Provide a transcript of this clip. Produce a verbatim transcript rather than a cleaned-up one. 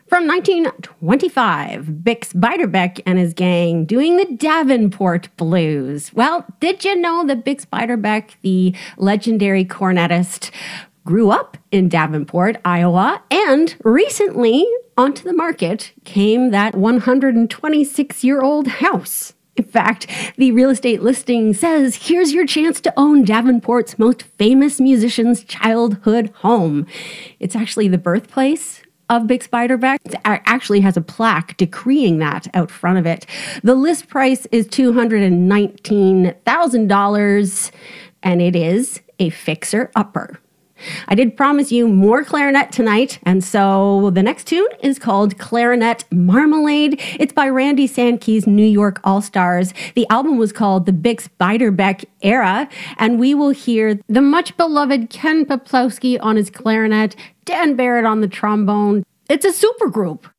From nineteen twenty-five, Bix Beiderbecke and his gang doing the Davenport Blues. Well, did you know that Bix Beiderbecke, the legendary cornetist, grew up in Davenport, Iowa, and recently onto the market came that one hundred twenty-six-year-old house. In fact, the real estate listing says, here's your chance to own Davenport's most famous musician's childhood home. It's actually the birthplace of Bix Beiderbecke. It actually has a plaque decreeing that out front of it. The list price is two hundred nineteen thousand dollars, and it is a fixer-upper. I did promise you more clarinet tonight, and so the next tune is called Clarinet Marmalade. It's by Randy Sankey's New York All-Stars. The album was called The Bix Beiderbecke Era, and we will hear the much-beloved Ken Peplowski on his clarinet, Dan Barrett on the trombone. It's a supergroup.